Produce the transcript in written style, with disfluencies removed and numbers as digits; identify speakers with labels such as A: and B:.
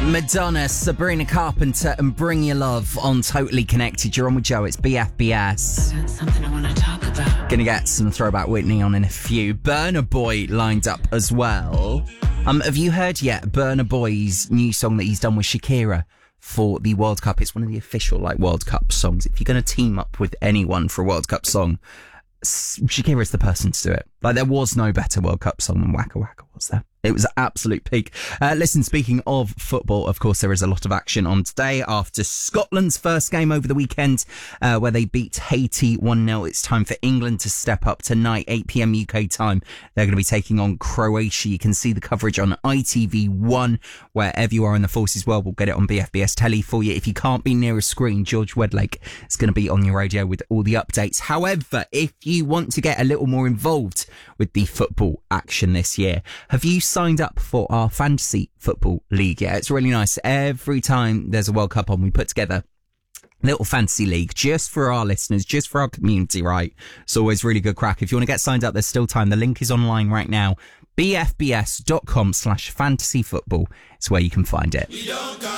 A: Madonna, Sabrina Carpenter, and Bring Your Love on Totally Connected. You're on with Joe, it's BFBS.
B: That's something I want to talk about.
A: Gonna get some Throwback Whitney on in a few. Burna Boy lined up as well. Have you heard yet Burna Boy's new song that he's done with Shakira for the World Cup? It's one of the official World Cup songs. If you're gonna team up with anyone for a World Cup song, Shakira's the person to do it. There was no better World Cup song than Waka Waka, was there? It was absolute peak. Listen, speaking of football, of course, there is a lot of action on today after Scotland's first game over the weekend, where they beat Haiti 1-0. It's time for England to step up tonight, 8 p.m. UK time. They're going to be taking on Croatia. You can see the coverage on ITV1. Wherever you are in the forces world, we'll get it on BFBS Telly for you. If you can't be near a screen, George Wedlake is going to be on your radio with all the updates. However, if you want to get a little more involved with the football action this year, have you signed up for our fantasy football league? Yeah, it's really nice. Every time there's a World Cup on, we put together a little fantasy league just for our listeners, just for our community, right? It's always really good crack. If you want to get signed up, there's still time. The link is online right now. bfbs.com/fantasyfootball. It's where you can find it.